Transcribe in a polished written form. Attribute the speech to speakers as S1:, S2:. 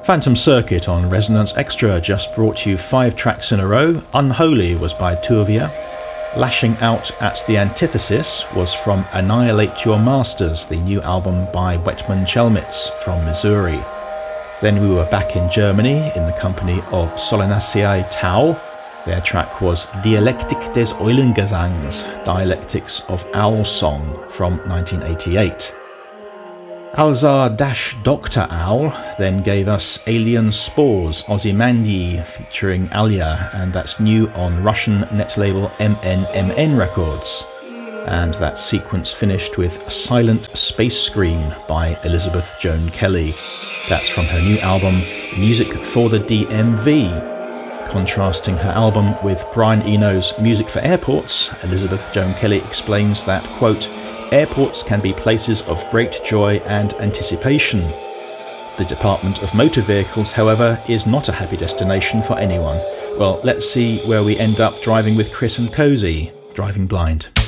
S1: Phantom Circuit on Resonance Extra just brought you 5 tracks in a row. Unholy was by Tuvia. Lashing Out at the Antithesis was from Annihilate Your Masters, the new album by Wetman Chelmitz from Missouri. Then we were back in Germany in the company of Solanaceae Tau. Their track was Dialektik des Eulengesangs, Dialectics of Owl Song from 1988. Alzar-Dr. Owl then gave us Alien Spores, Ozymandias featuring Alia, and that's new on Russian net label MNMN Records. And that sequence finished with Silent Space Scream by Elizabeth Joan Kelly. That's from her new album Music for the DMV. Contrasting her album with Brian Eno's Music for Airports, Elizabeth Joan Kelly explains that, quote, airports can be places of great joy and anticipation. The Department of Motor Vehicles, however, is not a happy destination for anyone. Well, let's see where we end up driving with Chris and Cozy, Driving Blind.